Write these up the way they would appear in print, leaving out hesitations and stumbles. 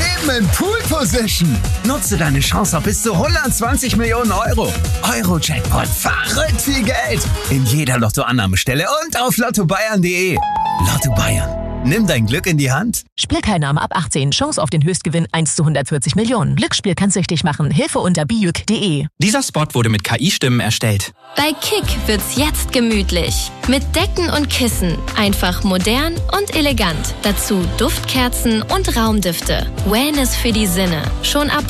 Leben in Pool Position. Nutze deine Chance auf bis zu 120 Millionen Euro. Euro-Jackpot, verrückt viel Geld. In jeder Lottoannahmestelle und auf lottobayern.de. Lotto Bayern. Nimm dein Glück in die Hand. Spielteilnahme ab 18. Chance auf den Höchstgewinn 1 zu 140 Millionen. Glücksspiel kann süchtig machen. Hilfe unter biüc.de. Dieser Spot wurde mit KI-Stimmen erstellt. Bei Kick wird's jetzt gemütlich. Mit Decken und Kissen. Einfach modern und elegant. Dazu Duftkerzen und Raumdüfte. Wellness für die Sinne. Schon ab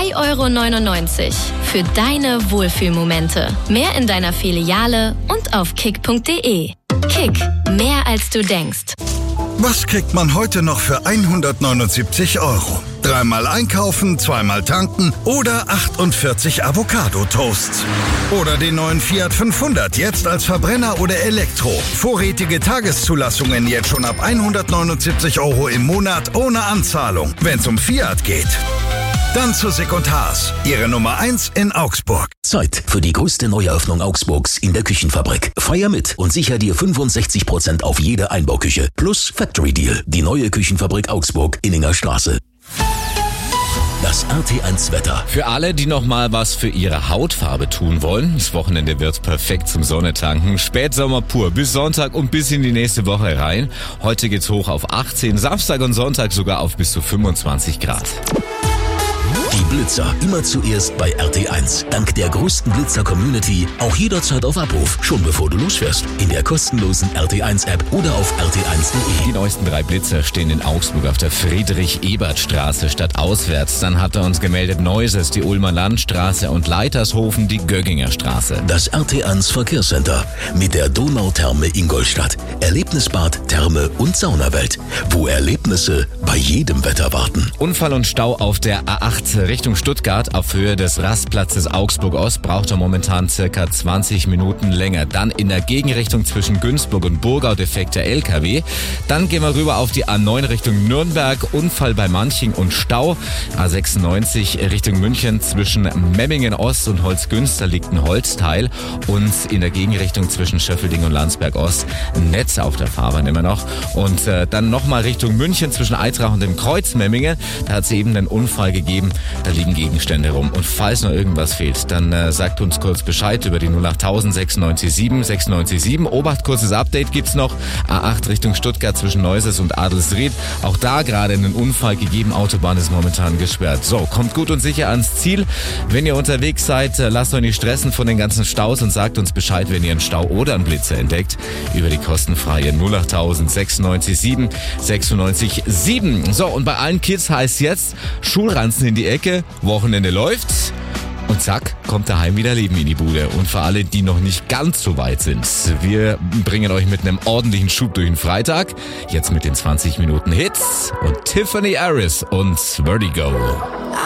3,99 € für deine Wohlfühlmomente. Mehr in deiner Filiale und auf kick.de. Kick. Mehr als du denkst. Was kriegt man heute noch für 179 €? Dreimal einkaufen, zweimal tanken oder 48 Avocado-Toasts. Oder den neuen Fiat 500, jetzt als Verbrenner oder Elektro. Vorrätige Tageszulassungen jetzt schon ab 179 € im Monat ohne Anzahlung, wenn es um Fiat geht. Dann zu Second-Haas, Ihre Nummer 1 in Augsburg. Zeit für die größte Neueröffnung Augsburgs in der Küchenfabrik. Feier mit und sicher dir 65% auf jede Einbauküche. Plus Factory Deal, die neue Küchenfabrik Augsburg, Inninger Straße. Das RT1-Wetter. Für alle, die noch mal was für ihre Hautfarbe tun wollen, das Wochenende wird perfekt zum Sonnetanken. Spätsommer pur bis Sonntag und bis in die nächste Woche rein. Heute geht's hoch auf 18, Samstag und Sonntag sogar auf bis zu 25 Grad. Die Blitzer immer zuerst bei RT1. Dank der größten Blitzer-Community auch jederzeit auf Abruf, schon bevor du losfährst. In der kostenlosen RT1-App oder auf rt1.de. Die neuesten 3 Blitzer stehen in Augsburg auf der Friedrich-Ebert-Straße stadtauswärts. Dann hat er uns gemeldet Neuses, die Ulmer Landstraße und Leitershofen, die Gögginger Straße. Das RT1 Verkehrscenter mit der Donautherme Ingolstadt. Erlebnisbad, Therme und Saunawelt. Wo Erlebnisse bei jedem Wetter warten. Unfall und Stau auf der A8 Richtung Stuttgart auf Höhe des Rastplatzes Augsburg-Ost braucht er momentan circa 20 Minuten länger. Dann in der Gegenrichtung zwischen Günzburg und Burgau defekter LKW. Dann gehen wir rüber auf die A9 Richtung Nürnberg. Unfall bei Manching und Stau. A96 Richtung München zwischen Memmingen Ost und Holzgünst. Da liegt ein Holzteil. Und in der Gegenrichtung zwischen Schöffelding und Landsberg Ost ein Netz auf der Fahrbahn immer noch. Und dann nochmal Richtung München zwischen Eitrach und dem Kreuz Memmingen. Da hat es eben einen Unfall gegeben. Da liegen Gegenstände rum. Und falls noch irgendwas fehlt, dann sagt uns kurz Bescheid über die 08000 967 697. Obacht, kurzes Update gibt's noch. A8 Richtung Stuttgart zwischen Neuses und Adelsried. Auch da gerade einen Unfall gegeben. Autobahn ist momentan gesperrt. So, kommt gut und sicher ans Ziel. Wenn ihr unterwegs seid, lasst euch nicht stressen von den ganzen Staus und sagt uns Bescheid, wenn ihr einen Stau oder einen Blitzer entdeckt. Über die kostenfreie 08000 697 697. So, und bei allen Kids heißt jetzt Schulranzen in die Ecke. Wochenende läuft's und zack, kommt daheim wieder Leben in die Bude. Und für alle, die noch nicht ganz so weit sind, wir bringen euch mit einem ordentlichen Schub durch den Freitag. Jetzt mit den 20 Minuten Hits und Tiffany Harris und Vertigo.